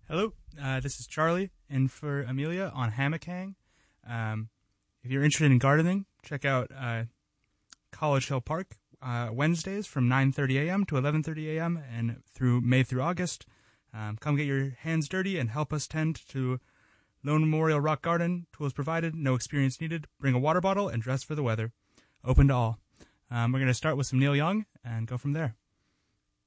Hello, this is Charlie, in for Amelia on Hammock Hang. If you're interested in gardening, check out College Hill Park Wednesdays from 9:30 a.m. to 11:30 a.m. and through May through August. Come get your hands dirty and help us tend to Lone Memorial Rock Garden. Tools provided, no experience needed. Bring a water bottle and dress for the weather. Open to all. We're going to start with some Neil Young and go from there.